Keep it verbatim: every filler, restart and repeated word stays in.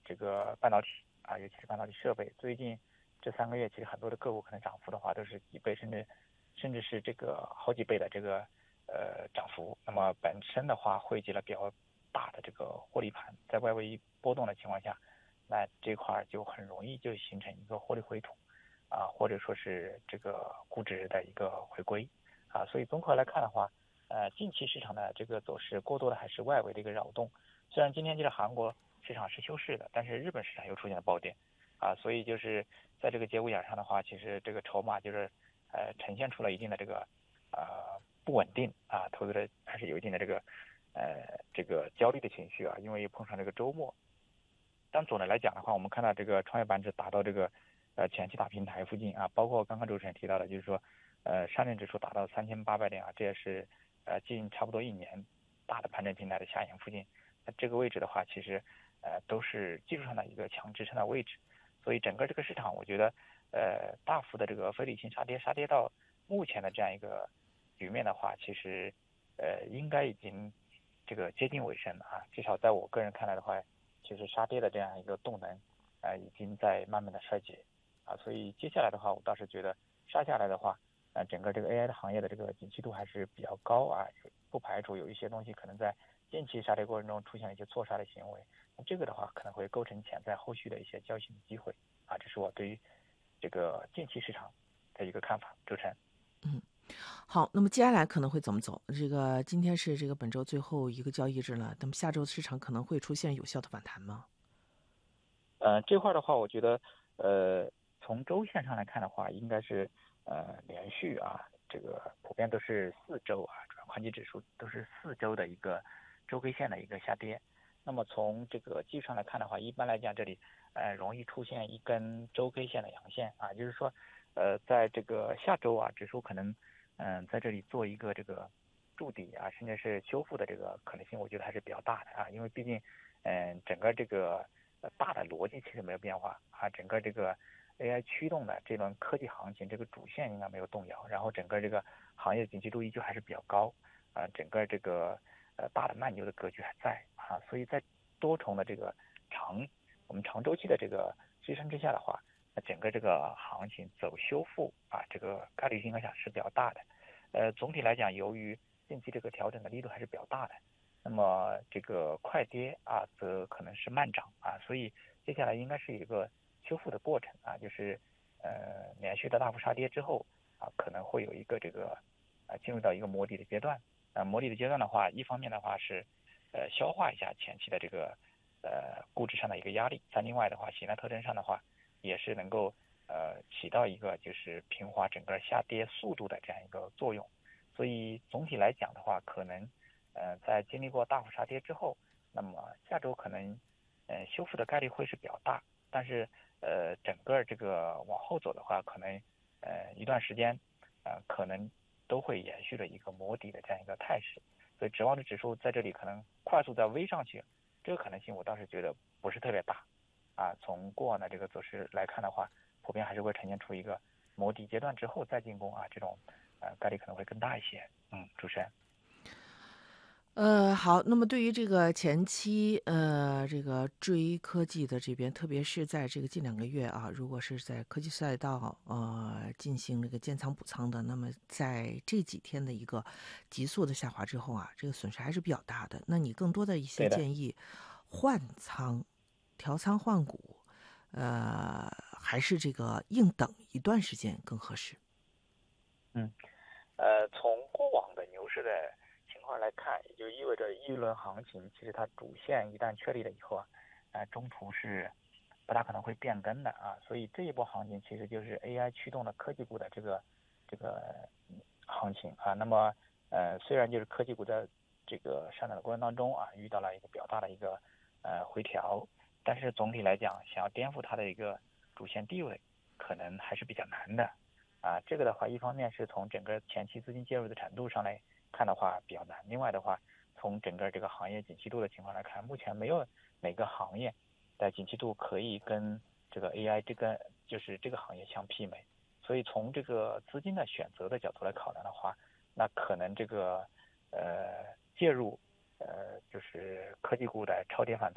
这个半导体啊，尤其是半导体设备，最近这三个月其实很多的个股可能涨幅的话都是几倍，甚至甚至是这个好几倍的这个呃涨幅。那么本身的话汇集了比较大的这个获利盘，在外围波动的情况下，那这块就很容易就形成一个获利回吐啊，或者说是这个估值的一个回归啊。所以综合来看的话，呃，近期市场的这个走势过多的还是外围的一个扰动。虽然今天就是韩国市场是休市的，但是日本市场又出现了暴跌啊，所以就是在这个节骨眼上的话，其实这个筹码就是呃呈现出了一定的这个呃不稳定啊，投资者还是有一定的这个呃这个焦虑的情绪啊，因为碰上这个周末。但总的来讲的话，我们看到这个创业板指达到这个呃前期打平台附近啊，包括刚刚主持人提到的，就是说呃上证指数达到三千八百点啊，这也是呃近差不多一年大的盘整平台的下沿附近。那这个位置的话，其实呃都是技术上的一个强支撑的位置。所以整个这个市场，我觉得呃大幅的这个非理性杀跌，杀跌到目前的这样一个局面的话，其实呃应该已经这个接近尾声了啊。至少在我个人看来的话，其实杀跌的这样一个动能，呃，已经在慢慢的衰竭，啊，所以接下来的话，我倒是觉得杀下来的话，呃，整个这个 A I 的行业的这个景气度还是比较高啊，不排除有一些东西可能在近期杀跌过程中出现了一些错杀的行为，那这个的话可能会构成潜在后续的一些交易性的机会，啊，这是我对于这个近期市场的一个看法，主持人。 嗯。好，那么接下来可能会怎么走？这个今天是这个本周最后一个交易日了，那么下周市场可能会出现有效的反弹吗？ 呃，这块的话，我觉得，呃，从周线上来看的话，应该是呃连续啊，这个普遍都是四周啊，主要宽基指数都是四周的一个周 K 线的一个下跌。那么从这个技术上来看的话，一般来讲，这里呃容易出现一根周 K 线的阳线啊，就是说，呃，在这个下周啊，指数可能嗯、呃在这里做一个这个筑底啊，甚至是修复的这个可能性，我觉得还是比较大的啊，因为毕竟嗯、呃整个这个。呃，大的逻辑其实没有变化啊，整个这个 A I 驱动的这轮科技行情，这个主线应该没有动摇，然后整个这个行业景气度依旧还是比较高啊，整个这个呃大的慢牛的格局还在啊，所以在多重的这个长我们长周期的这个支撑之下的话，那整个这个行情走修复啊，这个概率性来讲是比较大的。呃，总体来讲，由于近期这个调整的力度还是比较大的。那么这个快跌啊，则可能是慢涨啊，所以接下来应该是一个修复的过程啊，就是呃连续的大幅杀跌之后啊，可能会有一个这个啊进入到一个磨底的阶段。啊，磨底的阶段的话，一方面的话是呃消化一下前期的这个呃估值上的一个压力，在另外的话形态特征上的话，也是能够呃起到一个就是平滑整个下跌速度的这样一个作用。所以总体来讲的话，可能。呃，在经历过大幅杀跌之后，那么下周可能，呃，修复的概率会是比较大，但是呃，整个这个往后走的话，可能呃一段时间，呃，可能都会延续的一个磨底的这样一个态势，所以指望着指数在这里可能快速再微上去，这个可能性我倒是觉得不是特别大，啊，从过往的这个走势来看的话，普遍还是会呈现出一个磨底阶段之后再进攻啊，这种呃概率可能会更大一些。嗯，主持人。 呃，好，那么对于这个前期，呃，这个追科技的这边，特别是在这个近两个月啊，如果是在科技赛道呃进行这个建仓补仓的，那么在这几天的一个急速的下滑之后啊，这个损失还是比较大的。那你更多的一些对的。 建议，换仓、调仓换股，呃，还是这个硬等一段时间更合适？ 嗯。呃，从过往的牛市的情况来看，也就意味着一轮行情其实它主线一旦确立了以后啊，呃，中途是不大可能会变更的啊，所以这一波行情其实就是 A I 驱动的科技股的这个这个嗯行情啊。那么呃，虽然就是科技股在这个上涨的过程当中啊，遇到了一个比较大的一个呃回调，但是总体来讲，想要颠覆它的一个主线地位，可能还是比较难的。啊，这个的话，一方面是从整个前期资金介入的程度上来看的话比较难，另外的话，从整个这个行业景气度的情况来看，目前没有哪个行业的景气度可以跟这个 A I 这个就是这个行业相媲美，所以从这个资金的选择的角度来考量的话，那可能这个呃介入呃就是科技股的超跌反弹。